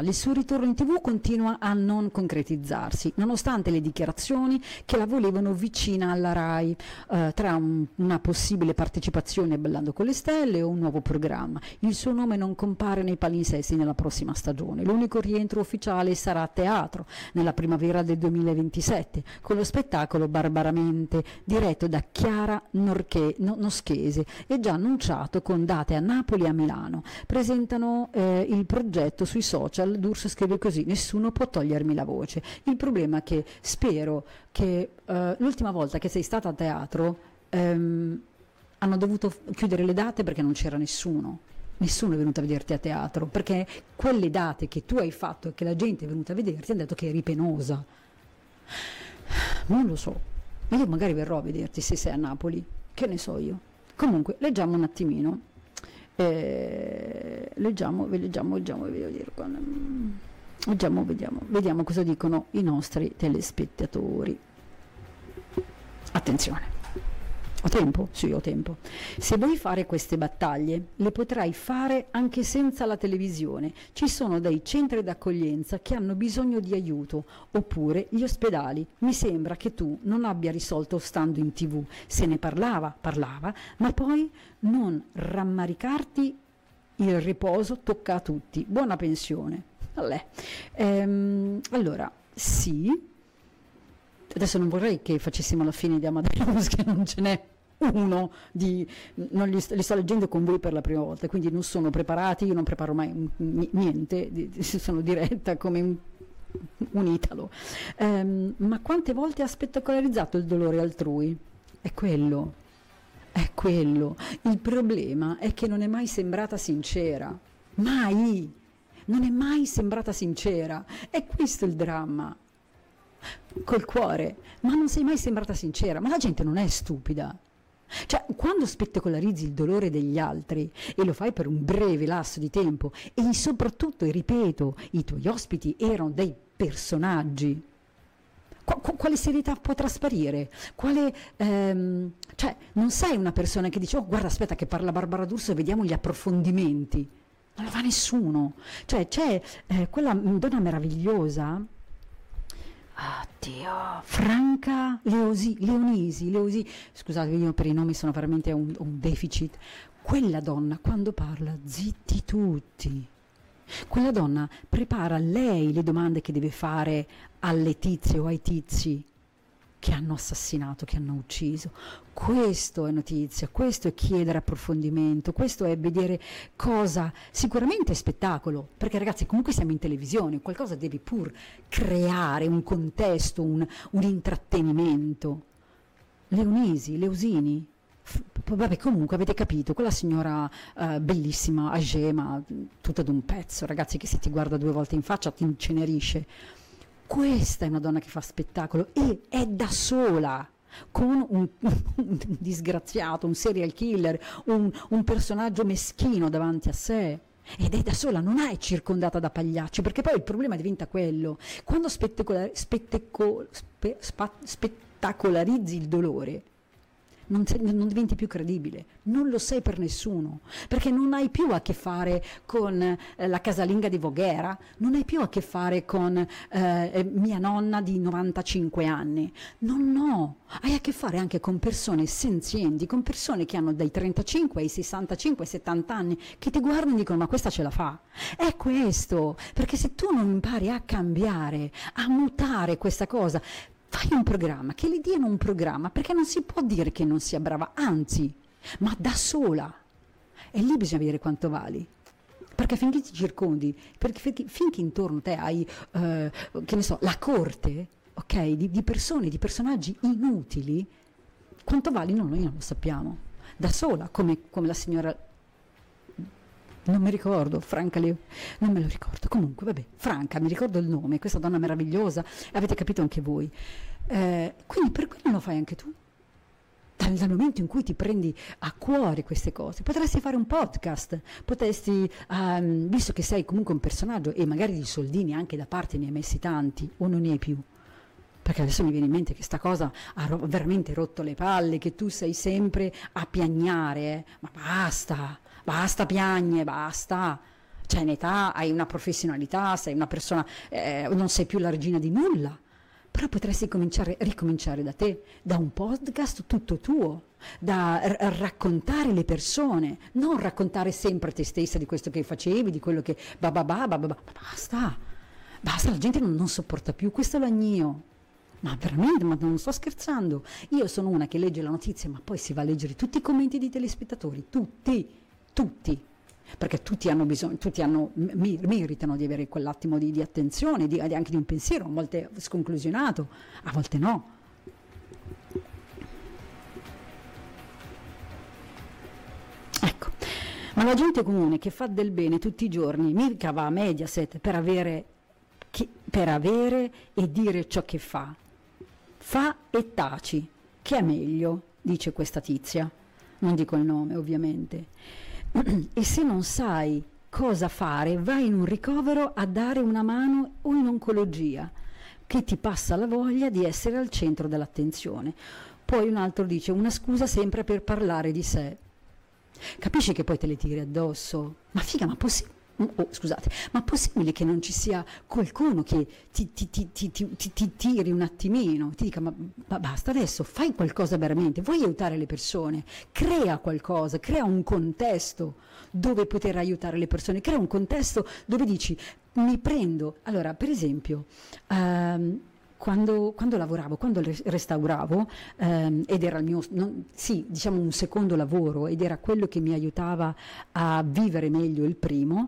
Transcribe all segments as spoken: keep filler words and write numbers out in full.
finale. Il suo ritorno in tv continua a non concretizzarsi, nonostante le dichiarazioni che la volevano vicina alla Rai, eh, tra un, una possibile partecipazione a Ballando con le Stelle o un nuovo programma. Il suo nome non compare nei palinsesti nella prossima stagione. L'unico rientro ufficiale sarà a teatro nella primavera del duemilaventisette, con lo spettacolo Barbaramente, diretto da Chiara Norche, no, Noschese, e già annunciato con date a Napoli e a Milano. Presentano eh, il progetto sui social. D'Urso scrive così: nessuno può togliermi la voce. Il problema è che spero che eh, l'ultima volta che sei stata a teatro ehm, hanno dovuto chiudere le date perché non c'era nessuno. Nessuno è venuto a vederti a teatro, perché quelle date che tu hai fatto e che la gente è venuta a vederti hanno detto che eri penosa. Non lo so, io magari verrò a vederti se sei a Napoli, che ne so io. Comunque, leggiamo un attimino, eh, leggiamo, leggiamo, leggiamo, leggiamo, vediamo, vediamo cosa dicono i nostri telespettatori. Attenzione. Ho tempo? Sì, ho tempo. Se vuoi fare queste battaglie, le potrai fare anche senza la televisione. Ci sono dei centri d'accoglienza che hanno bisogno di aiuto, oppure gli ospedali. Mi sembra che tu non abbia risolto stando in tv. Se ne parlava, parlava, ma poi non rammaricarti, il riposo tocca a tutti. Buona pensione. Allè. Ehm, allora, sì. Adesso non vorrei che facessimo la fine di Amadeus, che non ce n'è uno, di, non li, li sto leggendo con voi per la prima volta, quindi non sono preparati, io non preparo mai niente, sono diretta come un, un italo. Um, ma quante volte ha spettacolarizzato il dolore altrui? È quello, è quello. Il problema è che non è mai sembrata sincera, mai, non è mai sembrata sincera, è questo il dramma. Col cuore, ma non sei mai sembrata sincera, ma la gente non è stupida. Cioè, quando spettacolarizzi il dolore degli altri e lo fai per un breve lasso di tempo, e soprattutto, e ripeto, i tuoi ospiti erano dei personaggi, Qu- quale serietà può trasparire? Quale, ehm, cioè, non sei una persona che dice: oh, guarda, aspetta che parla Barbara D'Urso e vediamo gli approfondimenti. Non lo fa nessuno. Cioè, c'è eh, quella donna meravigliosa, oddio, Franca Leosi, Leonisi, Leosi, scusate, io per i nomi sono veramente un, un deficit. Quella donna, quando parla, zitti tutti. Quella donna prepara lei le domande che deve fare alle tizie o ai tizi che hanno assassinato, che hanno ucciso. Questo è notizia, questo è chiedere approfondimento, questo è vedere cosa, sicuramente è spettacolo, perché ragazzi comunque siamo in televisione, qualcosa devi pur creare, un contesto, un, un intrattenimento. Leonisi, Leosini, f- vabbè, comunque avete capito, quella signora uh, bellissima, agema, tutta d'un pezzo, ragazzi, che se ti guarda due volte in faccia ti incenerisce. Questa è una donna che fa spettacolo e è da sola, con un, un disgraziato, un serial killer, un, un personaggio meschino davanti a sé. Ed è da sola, non è circondata da pagliacci, perché poi il problema diventa quello. Quando spettacolar- spettaco- spe- spa- spettacolarizzi il dolore, non, sei, non diventi più credibile, non lo sei per nessuno, perché non hai più a che fare con eh, la casalinga di Voghera, non hai più a che fare con eh, mia nonna di novantacinque anni, no, no, hai a che fare anche con persone senzienti, con persone che hanno dai trentacinque ai sessantacinque settanta anni, che ti guardano e dicono: ma questa ce la fa. È questo, perché se tu non impari a cambiare, a mutare questa cosa, fai un programma, che le diano un programma, perché non si può dire che non sia brava, anzi, ma da sola. E lì bisogna vedere quanto vali. Perché finché ti circondi, perché finché intorno a te hai, eh, che ne so, la corte, ok, di, di persone, di personaggi inutili, quanto vali? No, noi non lo sappiamo. Da sola, come, come la signora... non mi ricordo, Franca Leo, non me lo ricordo, comunque vabbè, Franca, mi ricordo il nome, questa donna meravigliosa, avete capito anche voi, eh, quindi per quello lo fai anche tu, dal, dal momento in cui ti prendi a cuore queste cose. Potresti fare un podcast, potresti, um, visto che sei comunque un personaggio e magari di soldini anche da parte ne hai messi tanti, o non ne hai più, perché adesso mi viene in mente che sta cosa ha ro- veramente rotto le palle, che tu sei sempre a piagnare, eh? Ma basta, basta piagne, basta, c'hai un'età, hai una professionalità, sei una persona, eh, non sei più la regina di nulla, però potresti cominciare, ricominciare da te, da un podcast tutto tuo, da r- raccontare le persone, non raccontare sempre te stessa di questo che facevi, di quello che ba ba ba ba ba, ba. basta, basta, la gente non, non sopporta più questo lagnio. Ma veramente, ma non sto scherzando. Io sono una che legge la notizia, ma poi si va a leggere tutti i commenti dei telespettatori, tutti, tutti, perché tutti hanno bisogno, tutti hanno, mi, meritano di avere quell'attimo di, di attenzione, di, anche di un pensiero, a volte sconclusionato, a volte no. Ecco, ma la gente comune che fa del bene tutti i giorni, mica va a Mediaset per avere, che, per avere e dire ciò che fa. Fa e taci, che è meglio, dice questa tizia, non dico il nome ovviamente, e se non sai cosa fare vai in un ricovero a dare una mano o in oncologia, che ti passa la voglia di essere al centro dell'attenzione. Poi un altro dice una scusa sempre per parlare di sé. Capisci che poi te le tiri addosso? Ma figa, ma possibile? Oh, scusate, ma possibile che non ci sia qualcuno che ti, ti, ti, ti, ti, ti, ti tiri un attimino, ti dica ma, ma basta adesso, fai qualcosa veramente, vuoi aiutare le persone, crea qualcosa, crea un contesto dove poter aiutare le persone, crea un contesto dove dici mi prendo, allora per esempio um, Quando, quando lavoravo, quando restauravo, ehm, ed era il mio, non, sì, diciamo un secondo lavoro, ed era quello che mi aiutava a vivere meglio il primo,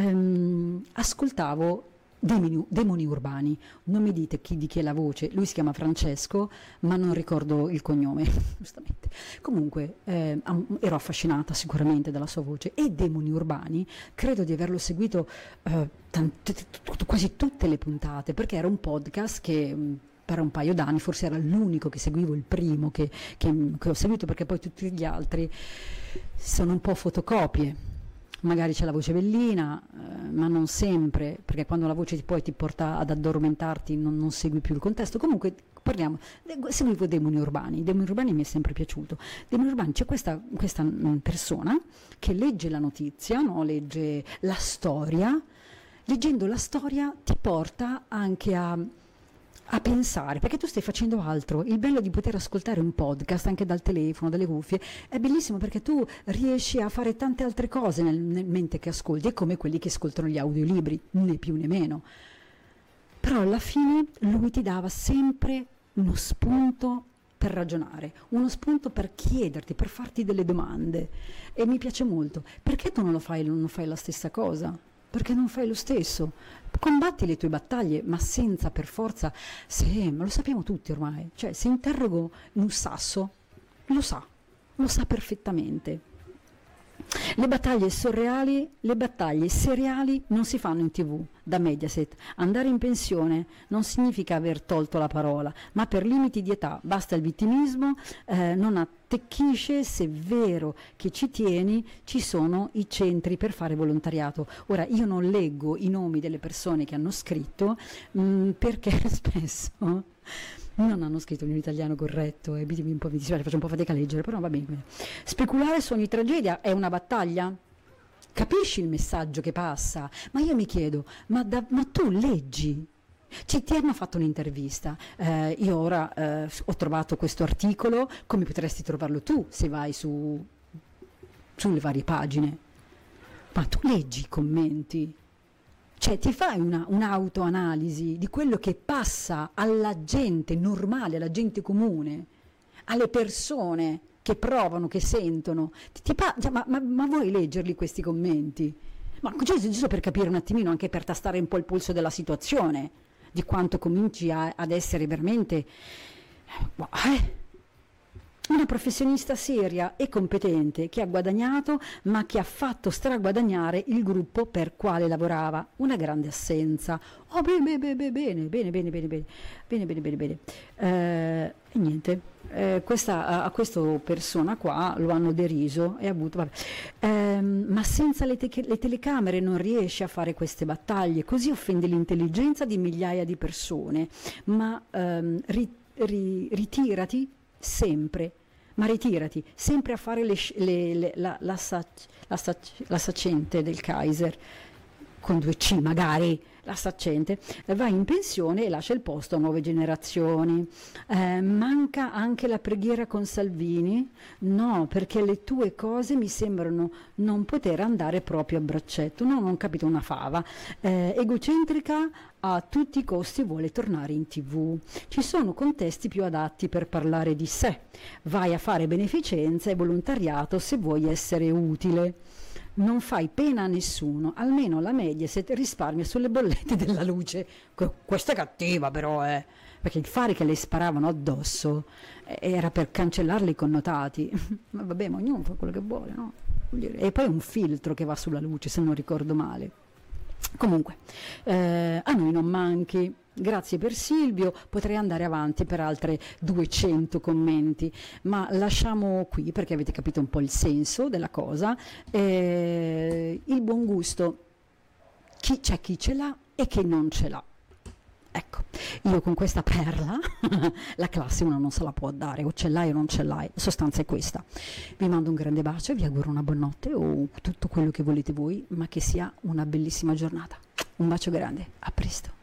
ehm, ascoltavo Demoni, Demoni Urbani. Non mi dite chi, di chi è la voce, lui si chiama Francesco, ma non ricordo il cognome, giustamente. Comunque eh, ero affascinata sicuramente dalla sua voce, e Demoni Urbani credo di averlo seguito eh, tante, quasi tutte le puntate, perché era un podcast che mh, per un paio d'anni, forse era l'unico che seguivo, il primo che, che, che ho seguito, perché poi tutti gli altri sono un po' fotocopie. Magari c'è la voce bellina, eh, ma non sempre, perché quando la voce ti, poi ti porta ad addormentarti non, non segui più il contesto. Comunque parliamo, seguivo Demoni Urbani, Demoni Urbani mi è sempre piaciuto. Demoni Urbani, c'è questa, questa mh, persona che legge la notizia, no? Legge la storia, leggendo la storia ti porta anche a... a pensare, perché tu stai facendo altro. Il bello di poter ascoltare un podcast anche dal telefono, dalle cuffie, è bellissimo, perché tu riesci a fare tante altre cose nel, nel mente che ascolti. È come quelli che ascoltano gli audiolibri, né più né meno. Però alla fine lui ti dava sempre uno spunto per ragionare, uno spunto per chiederti, per farti delle domande, e mi piace molto. Perché tu non lo fai, non fai la stessa cosa? Perché non fai lo stesso? Combatti le tue battaglie, ma senza per forza, se, ma lo sappiamo tutti ormai, cioè se interrogo un sasso, lo sa, lo sa perfettamente. Le battaglie surreali, le battaglie seriali non si fanno in tv da Mediaset. Andare in pensione non significa aver tolto la parola, ma per limiti di età basta il vittimismo, eh, non attecchisce. Se è vero che ci tieni, ci sono i centri per fare volontariato. Ora io non leggo i nomi delle persone che hanno scritto mh, perché spesso non hanno scritto in italiano corretto, e mi, un po', mi dispiace, faccio un po' fatica a leggere, però va bene. Speculare su ogni tragedia è una battaglia? Capisci il messaggio che passa? Ma io mi chiedo, ma, da, ma tu leggi? Ci, ti hanno fatto un'intervista, eh, io ora eh, ho trovato questo articolo, come potresti trovarlo tu se vai su, sulle varie pagine? Ma tu leggi i commenti? Cioè ti fai una, un'autoanalisi di quello che passa alla gente normale, alla gente comune, alle persone che provano, che sentono. Ti, ti pa- cioè, ma, ma, ma vuoi leggerli questi commenti? Ma cioè, giusto per capire un attimino, anche per tastare un po' il polso della situazione, di quanto cominci a, ad essere veramente... Eh, una professionista seria e competente che ha guadagnato, ma che ha fatto straguadagnare il gruppo per quale lavorava. Una grande assenza. Oh, bene, bene, bene, bene, bene, bene, bene, bene, bene, bene, bene, bene. Eh, e niente, eh, questa, a, a questa persona qua lo hanno deriso e ha avuto, vabbè. Eh, ma senza le, te- le telecamere non riesce a fare queste battaglie, così offende l'intelligenza di migliaia di persone. Ma ehm, ri, ri, ritirati sempre, ma ritirati sempre a fare le, le, le, la, la, sac, la, sac, la saccente del Kaiser. con due C magari, la saccente, va in pensione e lascia il posto a nuove generazioni. Eh, manca anche la preghiera con Salvini? No, perché le tue cose mi sembrano non poter andare proprio a braccetto. No, non ho capito una fava. Eh, egocentrica, a tutti i costi vuole tornare in tv. Ci sono contesti più adatti per parlare di sé. Vai a fare beneficenza e volontariato se vuoi essere utile. Non fai pena a nessuno, almeno la Mediaset risparmia sulle bollette della luce. Questa è cattiva però, eh, perché il fare che le sparavano addosso eh, era per cancellarle i connotati. Ma vabbè, ma ognuno fa quello che vuole, no? E poi un filtro che va sulla luce, se non ricordo male. Comunque, eh, a noi non manchi. Grazie per Silvio, potrei andare avanti per altre duecento commenti, ma lasciamo qui perché avete capito un po' il senso della cosa. Eh, il buon gusto, chi, c'è chi ce l'ha e chi non ce l'ha. Ecco, io con questa perla, la classe uno non se la può dare, o ce l'hai o non ce l'hai, la sostanza è questa. Vi mando un grande bacio, vi auguro una buonanotte o tutto quello che volete voi, ma che sia una bellissima giornata. Un bacio grande, a presto.